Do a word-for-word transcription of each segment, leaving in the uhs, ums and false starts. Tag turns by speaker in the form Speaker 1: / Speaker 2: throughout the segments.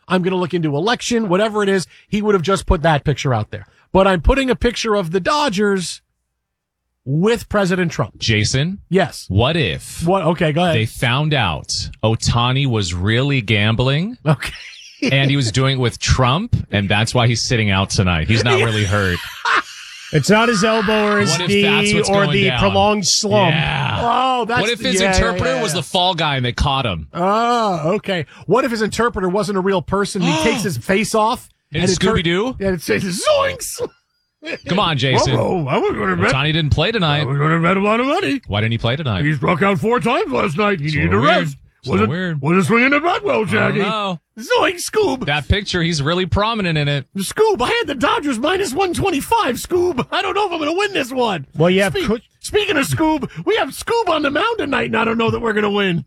Speaker 1: I'm going to look into election, whatever it is. He would have just put that picture out there. But I'm putting a picture of the Dodgers with President Trump.
Speaker 2: Jason?
Speaker 1: Yes.
Speaker 2: What if
Speaker 1: What? Okay, go ahead.
Speaker 2: they found out Ohtani was really gambling?
Speaker 1: Okay.
Speaker 2: And he was doing it with Trump, and that's why he's sitting out tonight. He's not really hurt.
Speaker 3: It's not his elbow or his
Speaker 2: What if
Speaker 3: knee
Speaker 2: that's what's
Speaker 3: or
Speaker 2: going
Speaker 3: the
Speaker 2: down?
Speaker 3: prolonged slump.
Speaker 2: Yeah.
Speaker 1: Oh, that's
Speaker 2: What if his
Speaker 1: yeah,
Speaker 2: interpreter
Speaker 1: yeah, yeah,
Speaker 2: was
Speaker 1: yeah.
Speaker 2: the fall guy and they caught him?
Speaker 1: Oh, okay. What if his interpreter wasn't a real person? He takes his face off.
Speaker 2: And
Speaker 1: it tur-
Speaker 2: Scooby-Doo?
Speaker 1: And it says, zoinks!
Speaker 2: Come on, Jason.
Speaker 1: Oh, I was going to bet.
Speaker 2: Ohtani didn't play tonight.
Speaker 1: I was going to bet a lot of money.
Speaker 2: Why didn't he play tonight?
Speaker 1: He struck out four times last night. He
Speaker 2: It's a
Speaker 1: needed a
Speaker 2: little
Speaker 1: rest.
Speaker 2: It's a little weird.
Speaker 1: Wasn't swinging the bat well,
Speaker 2: I don't
Speaker 1: Jackie.
Speaker 2: know.
Speaker 1: Zoink, Scoob.
Speaker 2: That picture, he's really prominent in it.
Speaker 1: Scoob, I had the Dodgers minus one twenty-five, Scoob. I don't know if I'm going to win this one.
Speaker 3: Well, you have
Speaker 1: Spe-
Speaker 3: Kush-
Speaker 1: Speaking of Scoob, we have Scoob on the mound tonight, and I don't know that we're going to win.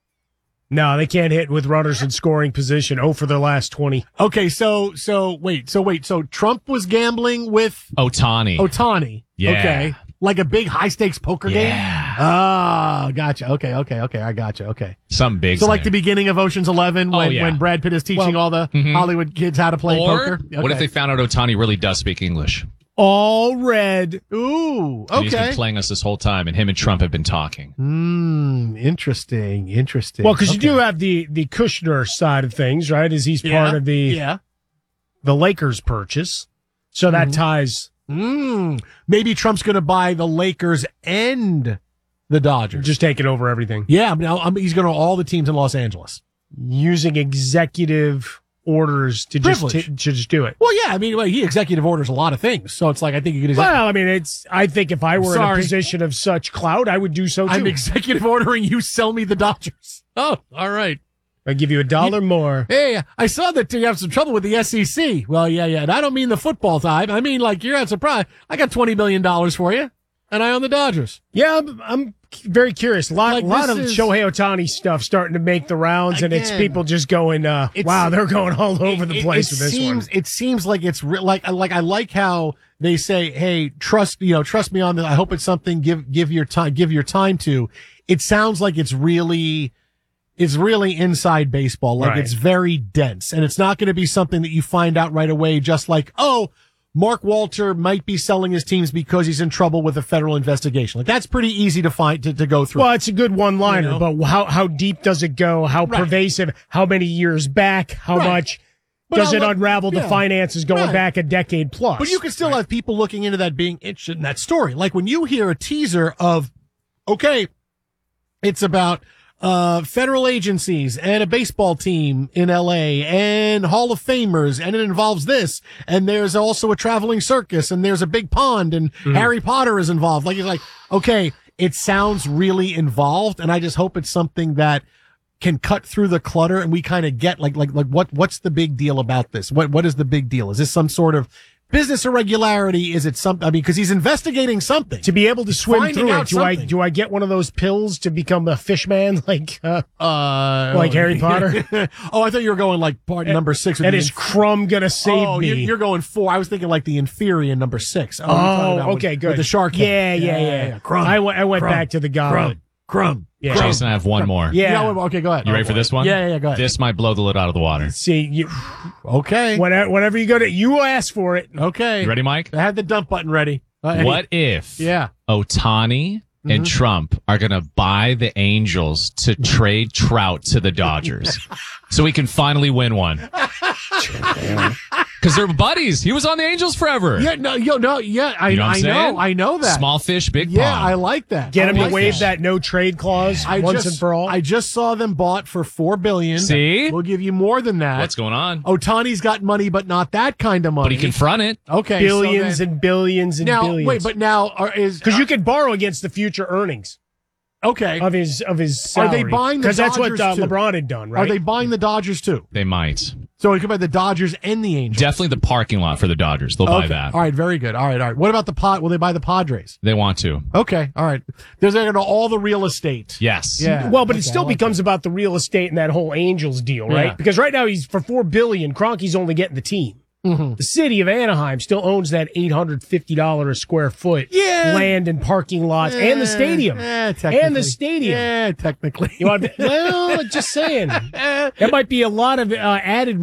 Speaker 3: No, they can't hit with runners in scoring position. Oh, for their last twenty.
Speaker 1: Okay, so, so, wait, so wait, so Trump was gambling with
Speaker 2: Ohtani.
Speaker 1: Ohtani.
Speaker 2: Yeah.
Speaker 1: Okay. Like a big high stakes poker game?
Speaker 2: Yeah.
Speaker 1: Ah, gotcha. Okay, okay, okay. I gotcha. Okay.
Speaker 2: Some big
Speaker 1: So like the
Speaker 2: thing.
Speaker 1: beginning of Ocean's Eleven when,
Speaker 2: Oh, yeah.
Speaker 1: when Brad Pitt is teaching
Speaker 3: Well,
Speaker 1: all the
Speaker 2: mhm.
Speaker 1: Hollywood kids how to play
Speaker 2: Or
Speaker 1: poker.
Speaker 2: what if
Speaker 1: Okay.
Speaker 2: they found out Ohtani really does speak English?
Speaker 3: All red.
Speaker 1: Ooh,
Speaker 2: And he's been
Speaker 1: okay.
Speaker 2: playing us this whole time, and him and Trump have been talking.
Speaker 1: Hmm, interesting, interesting.
Speaker 3: Well, because you
Speaker 1: Okay.
Speaker 3: do have the, the Kushner side of things, right? As he's
Speaker 1: Yeah,
Speaker 3: part of the
Speaker 1: Yeah.
Speaker 3: the Lakers purchase. So that ties
Speaker 1: Hmm. Maybe Trump's going to buy the Lakers and the Dodgers.
Speaker 3: just taking over everything.
Speaker 1: Yeah, I mean, I mean, he's going to all the teams in Los Angeles.
Speaker 3: Using executive orders to just
Speaker 1: Privilege.
Speaker 3: to, to just do it.
Speaker 1: Well, yeah, I mean, well, he executive orders a lot of things, so it's like I think you could.
Speaker 3: Well, I mean, it's. I think if I were in
Speaker 1: Sorry.
Speaker 3: a position of such clout, I would do so too.
Speaker 1: I'm executive ordering you sell me the Dodgers. Oh, all right.
Speaker 3: I'd give you a dollar more.
Speaker 1: Hey, I saw that you have some trouble with the S E C. Well, yeah, yeah. And I don't mean the football type. I mean, like, you're not surprised. I got twenty million dollars for you, and I own the Dodgers.
Speaker 3: Yeah, I'm, I'm very curious. A lot,
Speaker 1: Like,
Speaker 3: lot of
Speaker 1: this is-
Speaker 3: Shohei Ohtani stuff starting to make the rounds, and it's
Speaker 1: Again,
Speaker 3: people just going, uh,
Speaker 1: it's-
Speaker 3: wow, they're going all over the
Speaker 1: It-
Speaker 3: place
Speaker 1: it
Speaker 3: with this
Speaker 1: seems,
Speaker 3: one.
Speaker 1: It seems like it's re- like, like, I like how they say, hey, trust, you know, trust me on this. I hope it's something give, give your time, give your time to. It sounds like it's really, it's really inside baseball. Like
Speaker 3: Right.
Speaker 1: it's very dense, and it's not going to be something that you find out right away. Just like, oh, Mark Walter might be selling his teams because he's in trouble with a federal investigation. Like that's pretty easy to find to, to go through.
Speaker 3: Well, it's a good one-liner,
Speaker 1: You know?
Speaker 3: but how how deep does it go? How
Speaker 1: Right.
Speaker 3: pervasive? How many years back? How
Speaker 1: Right.
Speaker 3: much
Speaker 1: But
Speaker 3: does
Speaker 1: I'll
Speaker 3: it
Speaker 1: look-
Speaker 3: unravel the
Speaker 1: yeah.
Speaker 3: finances going
Speaker 1: Right.
Speaker 3: back a decade plus?
Speaker 1: But you can still have people looking into that being interested in that story. Like when you hear a teaser of, okay, it's about uh federal agencies and a baseball team in L A and Hall of Famers, and it involves this, and there's also a traveling circus, and there's a big pond, and Harry Potter is involved. Like, it's like, okay, it sounds really involved, and I just hope it's something that can cut through the clutter, and we kind of get like, like, like what, what's the big deal about this? What, what is the big deal? Is this some sort of business irregularity? Is it something? I mean, because he's investigating something.
Speaker 3: to be able to swim
Speaker 1: Finding
Speaker 3: through
Speaker 1: out
Speaker 3: it. Do I
Speaker 1: something.
Speaker 3: do I get one of those pills to become a fish man like uh,
Speaker 1: Uh,
Speaker 3: like Harry Potter?
Speaker 1: oh, I thought you were going like part number six. with
Speaker 3: And
Speaker 1: the
Speaker 3: is
Speaker 1: inf-
Speaker 3: Crumb gonna save
Speaker 1: oh,
Speaker 3: me?
Speaker 1: you're, you're going four. I was thinking like the Inferior number six. Oh, you're talking
Speaker 3: oh,
Speaker 1: about with-
Speaker 3: okay, good.
Speaker 1: With the shark.
Speaker 3: Yeah,
Speaker 1: head.
Speaker 3: yeah, yeah.
Speaker 1: Crumb.
Speaker 3: I went I went
Speaker 1: Crumb.
Speaker 3: back to the goblet.
Speaker 1: Crumb.
Speaker 3: Yeah.
Speaker 1: Crumb.
Speaker 2: Jason, I have one more.
Speaker 3: Yeah.
Speaker 1: Yeah, okay, go ahead.
Speaker 2: You ready for this one?
Speaker 1: Yeah, yeah, yeah, go ahead.
Speaker 2: This might blow the lid out of the water.
Speaker 3: See, you,
Speaker 1: Okay.
Speaker 3: whenever, whenever you go to, you ask for it.
Speaker 1: Okay.
Speaker 2: You ready, Mike?
Speaker 1: I had the dump button ready. Uh, hey.
Speaker 2: What if
Speaker 1: Yeah.
Speaker 2: Ohtani and Trump are going to buy the Angels to trade Trout to the Dodgers so we can finally win one? Because they're buddies. He was on the Angels forever.
Speaker 1: Yeah, no, yo, no, yeah, I,
Speaker 2: You know what
Speaker 1: I
Speaker 2: I'm saying?
Speaker 1: know, I know that.
Speaker 2: Small fish, big
Speaker 1: yeah,
Speaker 2: pond.
Speaker 1: I like that.
Speaker 3: Get
Speaker 1: I
Speaker 3: him
Speaker 1: like
Speaker 3: to waive that no trade clause
Speaker 1: I
Speaker 3: once
Speaker 1: just,
Speaker 3: and for all.
Speaker 1: I just saw them bought for four billion.
Speaker 2: See?
Speaker 1: We'll give you more than that.
Speaker 2: What's going on?
Speaker 1: Otani's got money, but not that kind of money.
Speaker 2: But he can front it.
Speaker 1: Okay,
Speaker 3: billions
Speaker 1: so then,
Speaker 3: and billions and
Speaker 1: now
Speaker 3: billions.
Speaker 1: wait, but now are, is
Speaker 3: because you can borrow against the future earnings
Speaker 1: okay?
Speaker 3: of his of his
Speaker 1: Are
Speaker 3: salary.
Speaker 1: they buying the
Speaker 3: Because that's what uh,
Speaker 1: Dodgers, too?
Speaker 3: LeBron had done, right?
Speaker 1: Are they buying the Dodgers too?
Speaker 2: They might.
Speaker 1: So it could buy the Dodgers and the Angels.
Speaker 2: Definitely the parking lot for the Dodgers. They'll buy
Speaker 1: Okay.
Speaker 2: that.
Speaker 1: All right, very good. All right, all right. What about the pod? Will they buy the Padres?
Speaker 2: They want to.
Speaker 1: Okay, all right. There's going to all the real estate.
Speaker 2: Yes.
Speaker 1: Yeah.
Speaker 3: Well, but it
Speaker 1: Okay,
Speaker 3: still
Speaker 1: I like
Speaker 3: becomes about the real estate and that whole Angels deal, right?
Speaker 1: Yeah.
Speaker 3: Because right now he's for four billion. Kroenke's only getting the team.
Speaker 1: Mm-hmm.
Speaker 3: The city of Anaheim still owns that eight hundred fifty dollars a square foot
Speaker 1: Yeah.
Speaker 3: land and parking lots and the stadium.
Speaker 1: Eh, technically.
Speaker 3: and the stadium.
Speaker 1: Yeah, technically.
Speaker 3: You want to, well, just saying. That might be a lot of uh, added